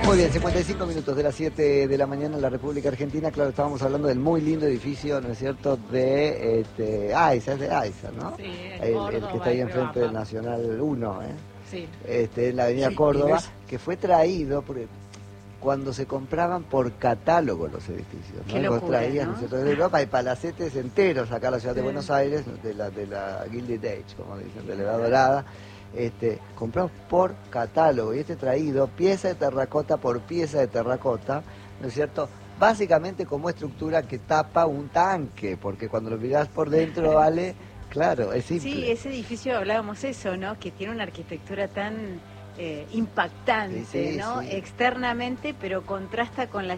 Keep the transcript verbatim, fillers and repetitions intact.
Muy bien, cincuenta y cinco minutos de las siete de la mañana en la República Argentina. Claro, estábamos hablando del muy lindo edificio, ¿no es cierto?, de este, AISA, es de AISA, ¿no? Sí, en el, Córdoba, el que está ahí en enfrente del Rioja. Nacional uno, ¿eh? Sí. Este, en la avenida Sí, Córdoba, Inés. que fue traído porque cuando se compraban por catálogo los edificios, ¿no? Qué Y vos locura, traías, ¿no? ¿no es cierto?, de Europa, hay palacetes enteros acá en la ciudad de Sí. Buenos Aires, de la, de la Gilded Age, como dicen, de la Edad Dorada. Este, comprados por catálogo, y este traído pieza de terracota por pieza de terracota, ¿no es cierto?, básicamente como estructura que tapa un tanque, porque cuando lo mirás por dentro, vale, claro, es simple. Sí, ese edificio hablábamos eso, ¿no? Que tiene una arquitectura tan eh, impactante, Sí, sí, ¿no? sí. Externamente, pero contrasta con la